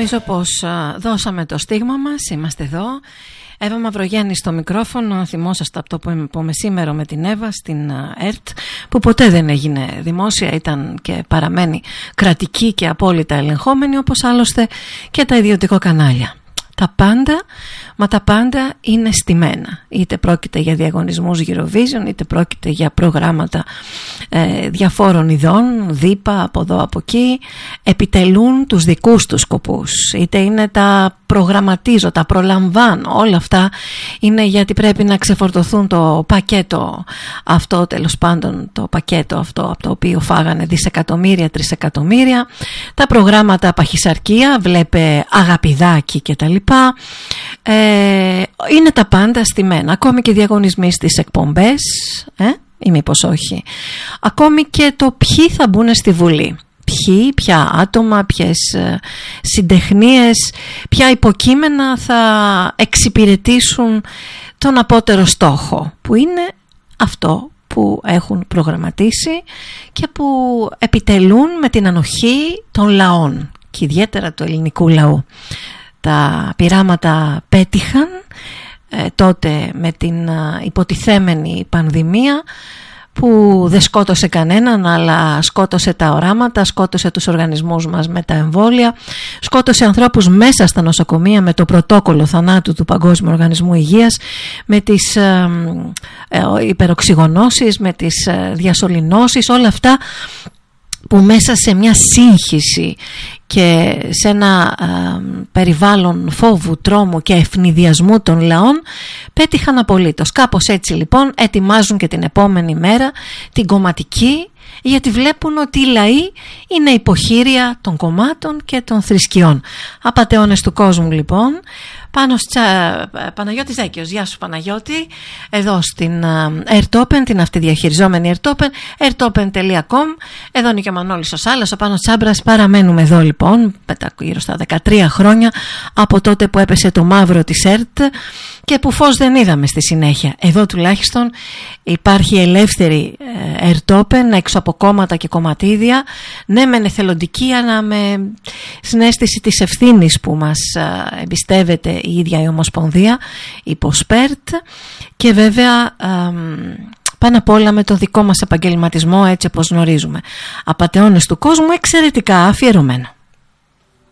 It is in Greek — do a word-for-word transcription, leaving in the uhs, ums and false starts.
Νομίζω πως α, δώσαμε το στίγμα μας, είμαστε εδώ. Εύα Μαυρογέννη στο μικρόφωνο, θυμόσαστε από το που, που μεσήμερο με την Εύα στην α, ΕΡΤ, που ποτέ δεν έγινε δημόσια, ήταν και παραμένει κρατική και απόλυτα ελεγχόμενη, όπως άλλωστε και τα ιδιωτικό κανάλια. Τα πάντα, μα τα πάντα είναι στημένα. Είτε πρόκειται για διαγωνισμούς Eurovision, είτε πρόκειται για προγράμματα ε, διαφόρων ειδών, δίπα από εδώ από εκεί, επιτελούν τους δικούς τους σκοπούς. Είτε είναι τα προγραμματίζω, τα προλαμβάνω, όλα αυτά είναι γιατί πρέπει να ξεφορτωθούν το πακέτο αυτό, τέλος πάντων το πακέτο αυτό από το οποίο φάγανε δισεκατομμύρια, τρισεκατομμύρια. Τα προγράμματα παχυσαρκία, βλέπε Αγαπηδάκι και τα λοιπά. Ε, είναι τα πάντα στημένα, ακόμη και διαγωνισμοί στις εκπομπές, ε, ή μήπως όχι. Ακόμη και το ποιοι θα μπουν στη Βουλή. Ποιοι, ποια άτομα, ποιες συντεχνίες, ποια υποκείμενα θα εξυπηρετήσουν τον απότερο στόχο, που είναι αυτό που έχουν προγραμματίσει και που επιτελούν με την ανοχή των λαών και ιδιαίτερα του ελληνικού λαού. Τα πειράματα πέτυχαν ε, τότε με την ε, υποτιθέμενη πανδημία, που δεν σκότωσε κανέναν, αλλά σκότωσε τα οράματα, σκότωσε τους οργανισμούς μας με τα εμβόλια, σκότωσε ανθρώπους μέσα στα νοσοκομεία με το πρωτόκολλο θανάτου του Παγκόσμιου Οργανισμού Υγείας, με τις ε, ε, υπεροξυγονώσεις, με τις ε, διασωληνώσεις, όλα αυτά που μέσα σε μια σύγχυση και σε ένα ε, περιβάλλον φόβου, τρόμου και ευνηδιασμού των λαών πέτυχαν απολύτως. Κάπως έτσι λοιπόν ετοιμάζουν και την επόμενη μέρα την κομματική, γιατί βλέπουν ότι οι λαοί είναι υποχείρια των κομμάτων και των θρησκειών. Απατεώνες του κόσμου λοιπόν. Πάνω στσα... Παναγιώτης Δέκιος, γεια σου Παναγιώτη, εδώ στην AirTopen, την αυτοδιαχειριζόμενη AirTopen, airtopen τελεία com. Εδώ είναι και ο Μανώλης ο Σάλλας, ο Πάνος Τσάμπρας. Παραμένουμε εδώ λοιπόν γύρω στα δεκατρία χρόνια από τότε που έπεσε το μαύρο της ΕΡΤ και που φως δεν είδαμε στη συνέχεια. Εδώ τουλάχιστον υπάρχει ελεύθερη AirTopen, έξω από κόμματα και κομματίδια, ναι μεν εθελοντική, αλλά με συναίσθηση της ευθύνης που μας εμπιστεύεται η ίδια η Ομοσπονδία, η Ποσπέρτ, και βέβαια πάνω απ' όλα με το δικό μας επαγγελματισμό, έτσι όπως γνωρίζουμε. Απατεώνες του κόσμου, εξαιρετικά αφιερωμένο.